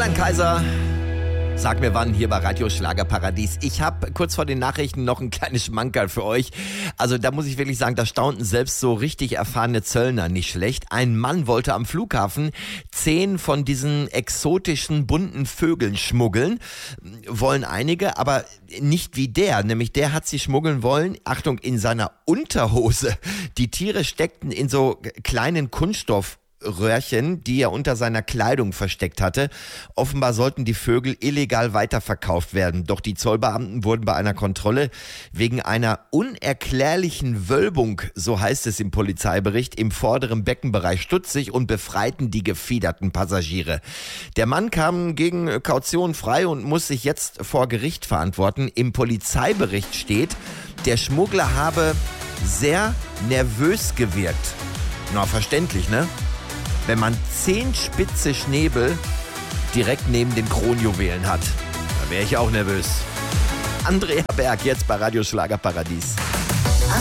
Roland Kaiser, sag mir wann hier bei Radio Schlagerparadies. Ich habe kurz vor den Nachrichten noch ein kleines Schmankerl für euch. Also da muss ich wirklich sagen, da staunten selbst so richtig erfahrene Zöllner nicht schlecht. Ein Mann wollte am Flughafen 10 von diesen exotischen bunten Vögeln schmuggeln. Wollen einige, aber nicht wie der. Nämlich der hat sie schmuggeln wollen, Achtung, in seiner Unterhose. Die Tiere steckten in so kleinen Kunststoffröhrchen, die er unter seiner Kleidung versteckt hatte. Offenbar sollten die Vögel illegal weiterverkauft werden. Doch die Zollbeamten wurden bei einer Kontrolle wegen einer unerklärlichen Wölbung, so heißt es im Polizeibericht, im vorderen Beckenbereich stutzig und befreiten die gefiederten Passagiere. Der Mann kam gegen Kaution frei und muss sich jetzt vor Gericht verantworten. Im Polizeibericht steht, der Schmuggler habe sehr nervös gewirkt. Na, verständlich, ne? Wenn man 10 spitze Schnäbel direkt neben den Kronjuwelen hat. Da wäre ich auch nervös. Andrea Berg jetzt bei Radio Schlagerparadies.